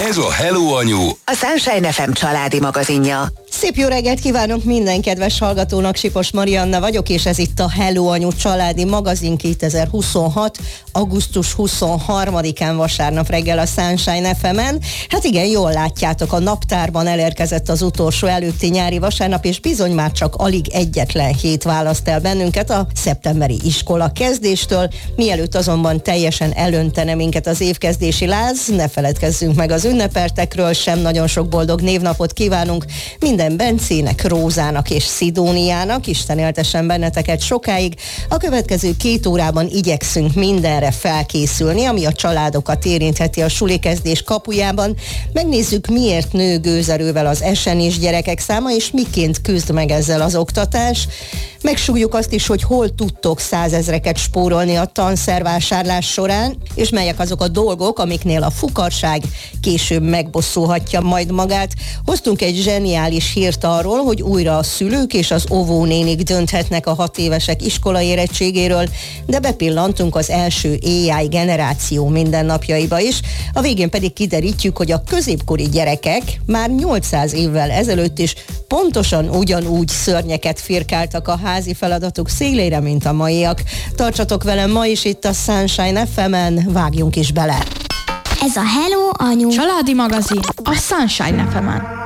Ez a Hello Anyu, a Sunshine FM családi magazinja. Szép jó reggelt kívánok minden kedves hallgatónak, Sipos Marianna vagyok, és ez itt a Hello Anyu családi magazin 2026. augusztus 23-án vasárnap reggel a Sunshine FM-en. Hát igen, jól látjátok, a naptárban elérkezett az utolsó előtti nyári vasárnap, és bizony már csak alig egyetlen hét választ el bennünket a szeptemberi iskola kezdéstől. Mielőtt azonban teljesen elöntene minket az évkezdési láz, ne feledkezzünk meg az ünnepeltekről, sem nagyon sok boldog névnapot kívánunk minden Bencének, Rózának és Szidóniának, Isten éltessen benneteket sokáig. A következő 2 órában igyekszünk mindenre felkészülni, ami a családokat érintheti a sulikezdés kapujában. Megnézzük, miért nő gőzerővel az esenis gyerekek száma, és miként küzd meg ezzel az oktatás. Megsúgjuk azt is, hogy hol tudtok 100 000-eket spórolni a tanszervásárlás során, és melyek azok a dolgok, amiknél a fukarság később megbosszulhatja majd magát. Hoztunk egy zseniális hírt arról, hogy újra a szülők és az óvónénik dönthetnek a 6 évesek iskolaérettségéről, de bepillantunk az első AI generáció mindennapjaiba is. A végén pedig kiderítjük, hogy a középkori gyerekek már 800 évvel ezelőtt is pontosan ugyanúgy szörnyeket firkáltak a házi feladatuk szélére, mint a maiak. Tartsatok velem ma is itt a Sunshine FM-en, vágjunk is bele! Ez a Hello Anyu családi magazin a Sunshine FM-en.